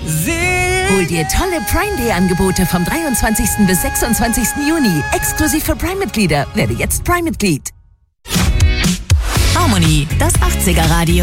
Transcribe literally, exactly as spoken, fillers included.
Hol dir tolle Prime Day Angebote vom dreiundzwanzigsten bis sechsundzwanzigsten Juni. Exklusiv für Prime-Mitglieder. Werde jetzt Prime-Mitglied. Harmony, das achtziger Radio.